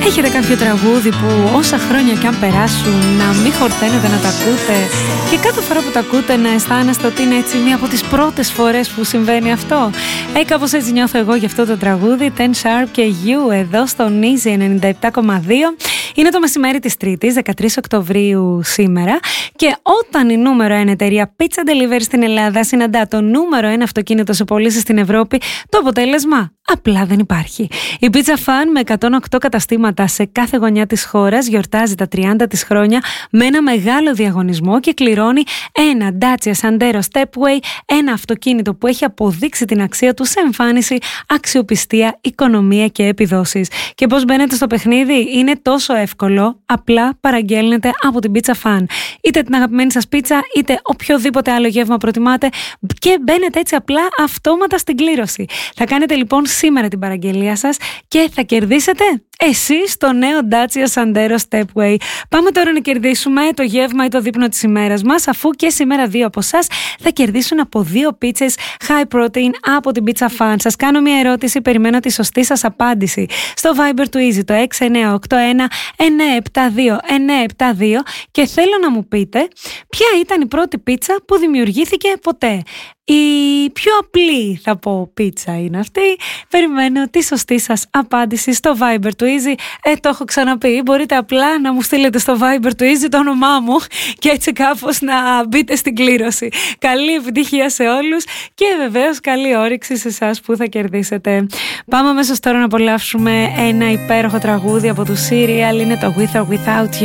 Έχετε κάποιο τραγούδι που όσα χρόνια κι αν περάσουν να μην χορταίνετε να τα ακούτε και κάθε φορά που τα ακούτε να αισθάνεστε ότι είναι έτσι μία από τις πρώτες φορές που συμβαίνει αυτό? Κάπως έτσι νιώθω εγώ για αυτό το τραγούδι. Ten Sharp και You εδώ στο Easy 97,2. Είναι το μεσημέρι της Τρίτης, 13 Οκτωβρίου σήμερα, και όταν η νούμερο 1 εταιρεία Pizza Delivery στην Ελλάδα συναντά το νούμερο 1 αυτοκίνητο σε πωλήσεις στην Ευρώπη, το αποτέλεσμα απλά δεν υπάρχει. Η Pizza Fan με 108 καταστήματα σε κάθε γωνιά της χώρας γιορτάζει τα 30 της χρόνια με ένα μεγάλο διαγωνισμό και κληρώνει ένα Dacia Sandero Stepway, ένα αυτοκίνητο που έχει αποδείξει την αξία του σε εμφάνιση, αξιοπιστία, οικονομία και επιδόσεις. Και πώς μπαίνετε στο παιχνίδι? Είναι τόσο εύκολο, απλά παραγγέλνετε από την Pizza Fan είτε την αγαπημένη σας πίτσα είτε οποιοδήποτε άλλο γεύμα προτιμάτε και μπαίνετε έτσι απλά αυτόματα στην κλήρωση. Θα κάνετε λοιπόν σήμερα την παραγγελία σας και θα κερδίσετε εσείς το νέο Dacia Sandero Stepway. Πάμε τώρα να κερδίσουμε το γεύμα ή το δείπνο της ημέρας μας, αφού και σήμερα δύο από εσάς θα κερδίσουν από 2 πίτσες high protein από την Pizza Fan. Σας κάνω μια ερώτηση, περιμένω τη σωστή σας απάντηση στο Viber του Easy, το 6981-972-972, και θέλω να μου πείτε ποια ήταν η πρώτη πίτσα που δημιουργήθηκε ποτέ. Η πιο απλή, θα πω, πίτσα είναι αυτή. Περιμένω τη σωστή σας απάντηση στο Viber του Easy. Το έχω ξαναπεί, μπορείτε απλά να μου στείλετε στο Viber του Easy το όνομά μου και έτσι κάπως να μπείτε στην κλήρωση. Καλή επιτυχία σε όλους και βεβαίως καλή όρεξη σε εσάς που θα κερδίσετε. Πάμε αμέσως τώρα να απολαύσουμε ένα υπέροχο τραγούδι από του Serial, είναι το With or Without You.